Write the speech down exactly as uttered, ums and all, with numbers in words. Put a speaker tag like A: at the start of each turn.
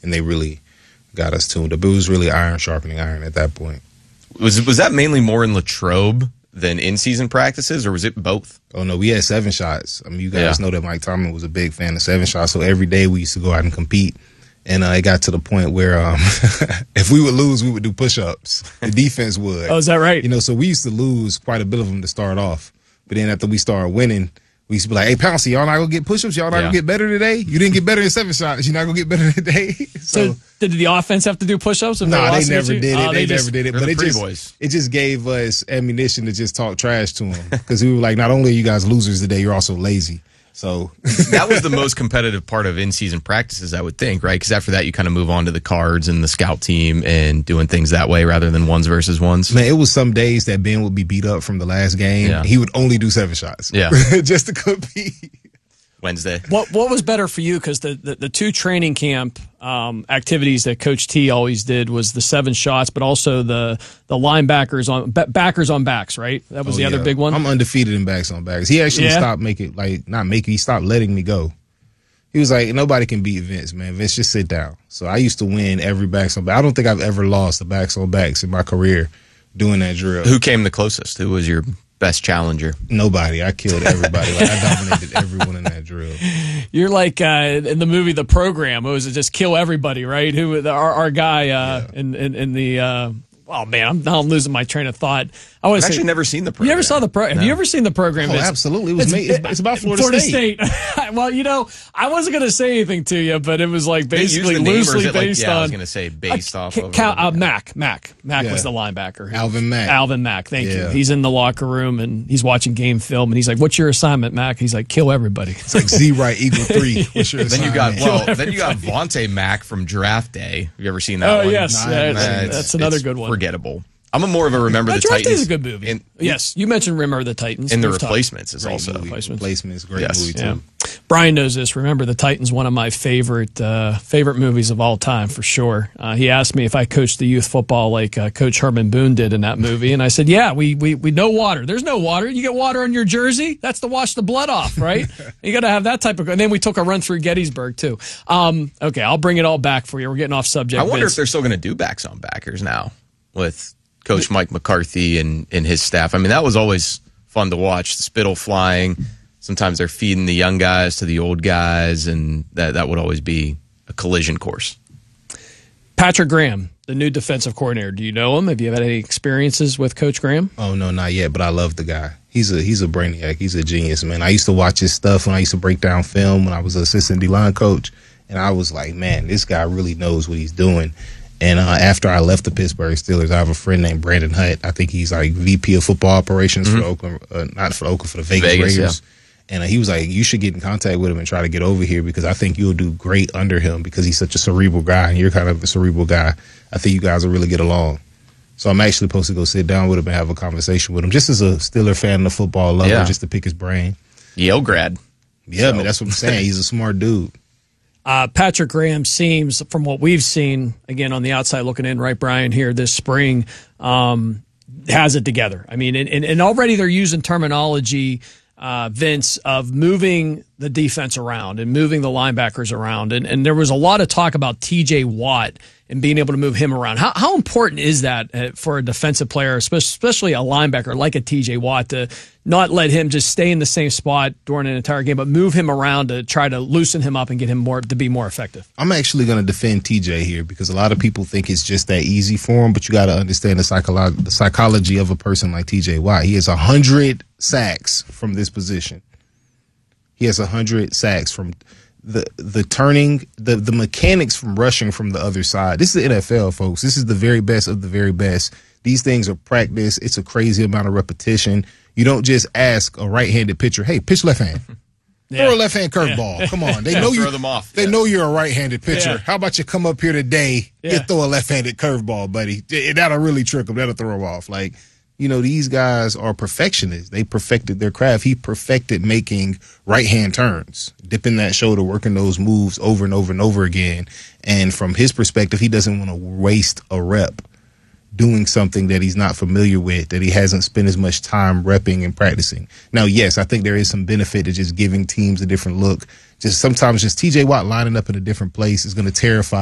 A: and they really got us tuned up. It was really iron sharpening iron at that point.
B: Was was that mainly more in Latrobe than in-season practices, or was it both?
A: Oh, no, we had seven shots. I mean, you guys
B: Yeah.
A: know that Mike Tomlin was a big fan of seven shots, so every day we used to go out and compete. And uh, it got to the point where um, if we would lose, we would do push-ups. The defense would.
C: Oh, is that right?
A: You know, so we used to lose quite a bit of them to start off. But then after we started winning, we used to be like, hey, Pouncey, y'all not going to get push-ups? Y'all not
B: Yeah.
A: going to get better today? You didn't get better in seven shots. You're not going to get better today? so,
C: So, did the offense have to do push-ups? if
A: no, nah, they
C: lost
A: never
C: against
A: did
C: you?
A: it.
C: Oh,
A: they
C: just-
A: never did it.
B: They're
A: But
B: the
A: it
B: pretty
A: just,
B: boys.
A: it just gave us ammunition to just talk trash to them. Because we were like, not only are you guys losers today, you're also lazy. So
B: That was the most competitive part of in-season practices, I would think, right? Because after that, you kind of move on to the cards and the scout team and doing things that way rather than ones versus ones.
A: Man, it was some days that Ben would be beat up from the last game.
B: Yeah.
A: He would only do seven shots.
B: Yeah.
A: just to compete.
B: Wednesday.
C: What what was better for you? Because the, the, the two training camp um, activities that Coach T always did was the seven shots, but also the the linebackers on ba- backers on backs, right? That was
A: Oh,
C: the other
A: yeah.
C: big one.
A: I'm undefeated in backs on backs. He actually
C: Yeah?
A: stopped making, like, not making, he stopped letting me go. He was like, nobody can beat Vince, man. Vince, just sit down. So I used to win every backs on backs. I don't think I've ever lost a backs on backs in my career doing that drill.
B: Who came the closest? Who was your best challenger?
A: Nobody. I killed everybody. Like, I dominated everyone in that drill.
C: You're like uh, in the movie The Program. It was just kill everybody, right? Who the, our our guy uh,
A: Yeah.
C: in, in in the uh, oh man, I'm now I'm losing my train of thought. I want
B: I've
C: to say
B: actually never seen the
C: you
B: program.
C: never saw the pro. Have you ever seen the program?
A: Oh,
C: It's-
A: absolutely. It was made, it's, it's about Florida,
C: State. Well, you know, I wasn't going to say anything to you, but it was like
B: They use
C: basically
B: the name, or is
C: loosely
B: it like-
C: based
B: yeah,
C: on.
B: I was going to say based off of.
C: Cal, uh, Mac, Mac, Mac
A: Yeah.
C: was the linebacker.
A: Alvin Mack.
C: Alvin Mack. Thank you.
A: Yeah.
C: He's in the locker room and he's watching game film and he's like, "What's your assignment, Mac?" He's like, "Kill everybody."
A: It's like Z right equal three. What's your
B: Then you got
A: assignment?
B: well. Then you got Vontae Mack from Draft Day. Have you ever seen that
C: Oh
B: one?
C: yes,
A: Nah,
C: Yeah,
A: I
C: it's-
A: haven't seen
B: it's-
C: that's another
B: it's
C: good one.
B: Forgettable. I'm a more of a remember
C: That
B: the
C: Draft Day
B: Titans.
C: is a good movie.
B: And,
C: yes, you mentioned Remember the Titans.
B: and the
C: We've talked-
B: replacements is
A: Great
B: also.
A: movie.
C: Replacements.
A: Replacements. Great
B: Yes.
A: movie, too.
C: Yeah. Brian knows this. Remember the Titans, one of my favorite uh, favorite movies of all time for sure. Uh, he asked me if I coached the youth football like uh, Coach Herman Boone did in that movie, and I said, "Yeah, we we we know water. There's no water. You get water on your jersey. That's to wash the blood off, right? You got to have that type of." And then we took a run through Gettysburg too. Um, okay, I'll bring it all back for you. We're getting off subject.
B: I wonder
C: Vince.
B: if they're still going to do backs on backers now with Coach Mike McCarthy and, and his staff. I mean, that was always fun to watch. The spittle flying. Sometimes they're feeding the young guys to the old guys, and that, that would always be a collision course.
C: Patrick Graham, the new defensive coordinator. Do you know him? Have you had any experiences with Coach Graham?
A: Oh no, not yet. But I love the guy. He's a he's a brainiac. He's a genius, man. I used to watch his stuff when I used to break down film when I was an assistant D-line coach, and I was like, man, this guy really knows what he's doing. And uh, after I left the Pittsburgh Steelers, I have a friend named Brandon Hutt. I think he's like V P of football operations
B: Mm-hmm.
A: for Oakland, uh, not for Oakland, for the Vegas,
B: Vegas,
A: Raiders. And uh, he was like, you should get in contact with him and try to get over here because I think you'll do great under him because he's such a cerebral guy and you're kind of a cerebral guy. I think you guys will really get along. So I'm actually supposed to go sit down with him and have a conversation with him, just as a Steeler fan and a football lover,
B: Yeah.
A: just to pick his brain.
B: Yale grad.
A: Yeah,
B: So-
A: man, that's what I'm saying. He's a smart dude.
C: Uh, Patrick Graham seems, from what we've seen, again on the outside looking in, right, Brian, here this spring, um, has it together. I mean, and, and, and already they're using terminology, uh, Vince, of moving the defense around and moving the linebackers around. And, and there was a lot of talk about T J Watt and being able to move him around. How, how important is that uh, for a defensive player, especially a linebacker like a T J Watt, to not let him just stay in the same spot during an entire game, but move him around to try to loosen him up and get him more to be more effective?
A: I'm actually going to defend T J here because a lot of people think it's just that easy for him, but you got to understand the, psycholo- the psychology of a person like T J Watt. He has one hundred sacks from this position. He has one hundred sacks from the the turning, the, the mechanics from rushing from the other side. This is the N F L, folks. This is the very best of the very best. These things are practice. It's a crazy amount of repetition. You don't just ask a right-handed pitcher, hey, pitch left hand.
C: Yeah.
A: Throw a left-hand curveball. Come on. They know you.
B: Throw them off.
A: They
B: Yeah.
A: know you're a right-handed pitcher.
C: Yeah.
A: How about you come up here today
C: Yeah.
A: and throw a left-handed curveball, buddy? That'll really trick them. That'll throw them off. Like, you know, these guys are perfectionists. They perfected their craft. He perfected making right-hand turns, dipping that shoulder, working those moves over and over and over again. And from his perspective, he doesn't want to waste a rep doing something that he's not familiar with, that he hasn't spent as much time repping and practicing. Now, yes, I think there is some benefit to just giving teams a different look. Just sometimes just T J Watt lining up in a different place is going to terrify